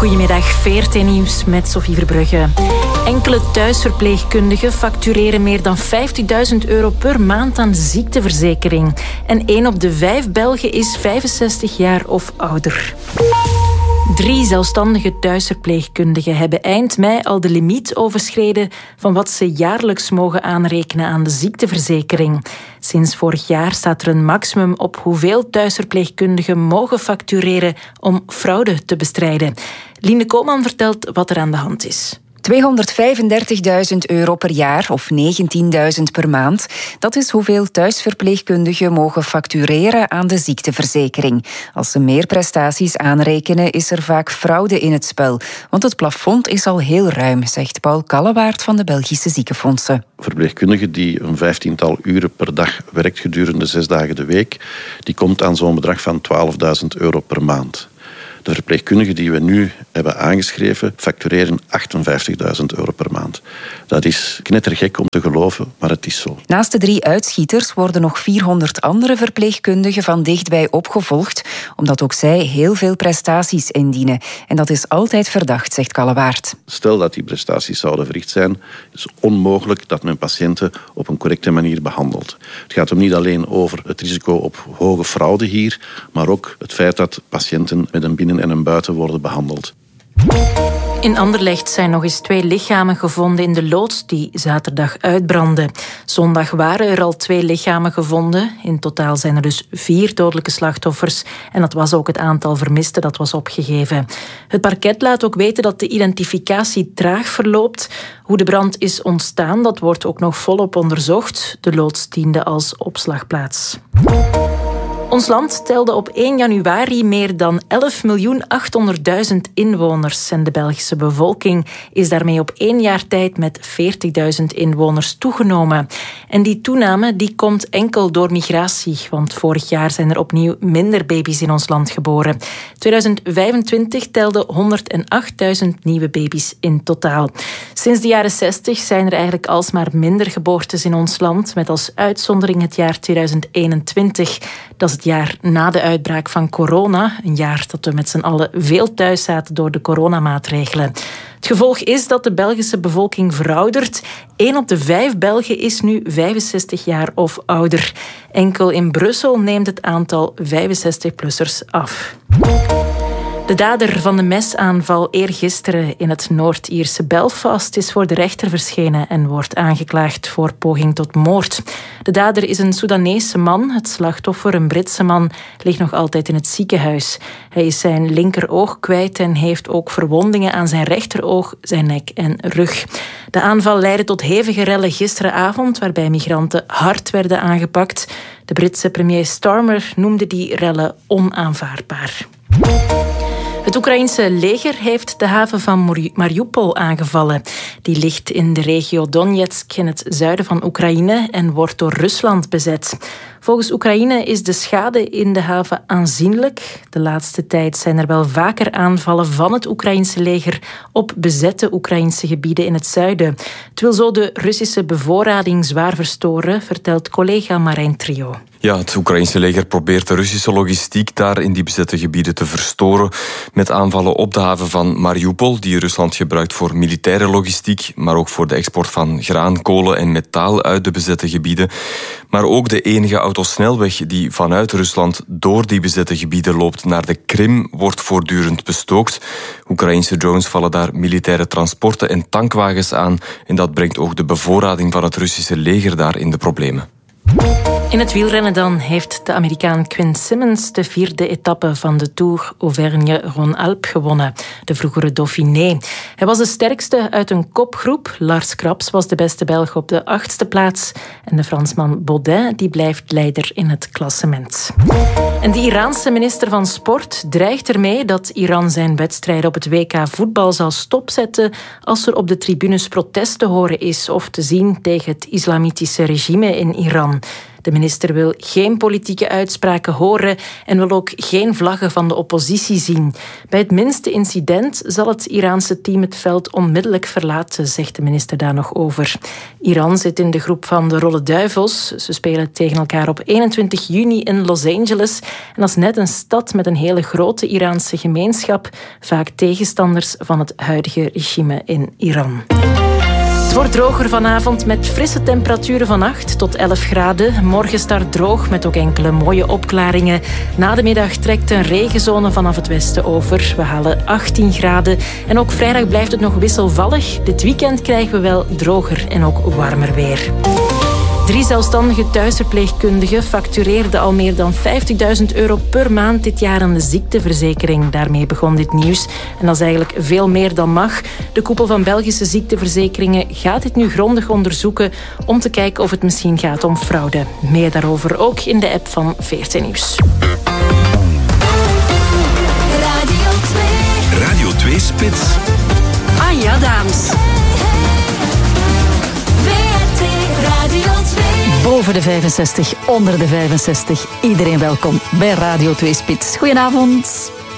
Goedemiddag, VRT Nieuws met Sophie Verbrugge. Enkele thuisverpleegkundigen factureren meer dan €50.000 per maand aan ziekteverzekering. En 1 op de 5 Belgen is 65 jaar of ouder. 3 zelfstandige thuisverpleegkundigen hebben eind mei al de limiet overschreden van wat ze jaarlijks mogen aanrekenen aan de ziekteverzekering. Sinds vorig jaar staat er een maximum op hoeveel thuisverpleegkundigen mogen factureren om fraude te bestrijden. Lien Koopman vertelt wat er aan de hand is. €235.000 per jaar of 19.000 per maand. Dat is hoeveel thuisverpleegkundigen mogen factureren aan de ziekteverzekering. Als ze meer prestaties aanrekenen, is er vaak fraude in het spel. Want het plafond is al heel ruim, zegt Paul Kallewaard van de Belgische Ziekenfondsen. Verpleegkundige die een 15-tal uren per dag werkt gedurende 6 dagen de week, die komt aan zo'n bedrag van €12.000 per maand. De verpleegkundigen die we nu hebben aangeschreven factureren €58.000 per maand. Dat is knettergek om te geloven, maar het is zo. Naast de 3 uitschieters worden nog 400 andere verpleegkundigen van dichtbij opgevolgd, omdat ook zij heel veel prestaties indienen. En dat is altijd verdacht, zegt Kallewaard. Stel dat die prestaties zouden verricht zijn, is het onmogelijk dat men patiënten op een correcte manier behandelt. Het gaat hem niet alleen over het risico op hoge fraude hier, maar ook het feit dat patiënten met een binnen- en een buiten worden behandeld. In Anderlecht zijn nog eens 2 lichamen gevonden in de loods die zaterdag uitbrandde. Zondag waren er al 2 lichamen gevonden. In totaal zijn er dus 4 dodelijke slachtoffers. En dat was ook het aantal vermisten dat was opgegeven. Het parket laat ook weten dat de identificatie traag verloopt. Hoe de brand is ontstaan, dat wordt ook nog volop onderzocht. De loods diende als opslagplaats. Ons land telde op 1 januari meer dan 11.800.000 inwoners en de Belgische bevolking is daarmee op 1 jaar tijd met 40.000 inwoners toegenomen. En die toename die komt enkel door migratie, want vorig jaar zijn er opnieuw minder baby's in ons land geboren. 2025 telde 108.000 nieuwe baby's in totaal. Sinds de jaren 60 zijn er eigenlijk alsmaar minder geboortes in ons land, met als uitzondering het jaar 2021. Dat is het jaar na de uitbraak van corona. Een jaar dat we met z'n allen veel thuis zaten door de coronamaatregelen. Het gevolg is dat de Belgische bevolking veroudert. 1 op de 5 Belgen is nu 65 jaar of ouder. Enkel in Brussel neemt het aantal 65-plussers af. De dader van de mesaanval eergisteren in het Noord-Ierse Belfast is voor de rechter verschenen en wordt aangeklaagd voor poging tot moord. De dader is een Soedanese man. Het slachtoffer, een Britse man, ligt nog altijd in het ziekenhuis. Hij is zijn linkeroog kwijt en heeft ook verwondingen aan zijn rechteroog, zijn nek en rug. De aanval leidde tot hevige rellen gisteravond, waarbij migranten hard werden aangepakt. De Britse premier Starmer noemde die rellen onaanvaardbaar. Het Oekraïense leger heeft de haven van Mariupol aangevallen. Die ligt in de regio Donetsk in het zuiden van Oekraïne en wordt door Rusland bezet. Volgens Oekraïne is de schade in de haven aanzienlijk. De laatste tijd zijn er wel vaker aanvallen van het Oekraïense leger op bezette Oekraïnse gebieden in het zuiden. Het wil zo de Russische bevoorrading zwaar verstoren, vertelt collega Marijn Trio. Ja, het Oekraïense leger probeert de Russische logistiek daar in die bezette gebieden te verstoren met aanvallen op de haven van Mariupol, die Rusland gebruikt voor militaire logistiek, maar ook voor de export van graan, kolen en metaal uit de bezette gebieden. Maar ook de enige autosnelweg die vanuit Rusland door die bezette gebieden loopt naar de Krim wordt voortdurend bestookt. Oekraïense drones vallen daar militaire transporten en tankwagens aan en dat brengt ook de bevoorrading van het Russische leger daar in de problemen. In het wielrennen dan heeft de Amerikaan Quinn Simmons de 4e etappe van de Tour Auvergne-Rhône-Alpes gewonnen, de vroegere Dauphiné. Hij was de sterkste uit een kopgroep. Lars Kraps was de beste Belg op de 8e plaats en de Fransman Baudin die blijft leider in het klassement. En de Iraanse minister van Sport dreigt ermee dat Iran zijn wedstrijden op het WK voetbal zal stopzetten als er op de tribunes protest te horen is of te zien tegen het islamitische regime in Iran. De minister wil geen politieke uitspraken horen en wil ook geen vlaggen van de oppositie zien. Bij het minste incident zal het Iraanse team het veld onmiddellijk verlaten, zegt de minister daar nog over. Iran zit in de groep van de Rolle Duivels. Ze spelen tegen elkaar op 21 juni in Los Angeles. En dat is net een stad met een hele grote Iraanse gemeenschap, vaak tegenstanders van het huidige regime in Iran. Het wordt droger vanavond met frisse temperaturen van 8 tot 11 graden. Morgen start droog met ook enkele mooie opklaringen. Na de middag trekt een regenzone vanaf het westen over. We halen 18 graden. En ook vrijdag blijft het nog wisselvallig. Dit weekend krijgen we wel droger en ook warmer weer. 3 zelfstandige thuisverpleegkundigen factureerden al meer dan €50.000 per maand dit jaar aan de ziekteverzekering. Daarmee begon dit nieuws. En dat is eigenlijk veel meer dan mag. De koepel van Belgische ziekteverzekeringen gaat dit nu grondig onderzoeken om te kijken of het misschien gaat om fraude. Meer daarover ook in de app van VRT Nieuws. Radio 2 Spits. Anja Daams. Boven de 65, onder de 65. Iedereen welkom bij Radio 2 Spits. Goedenavond.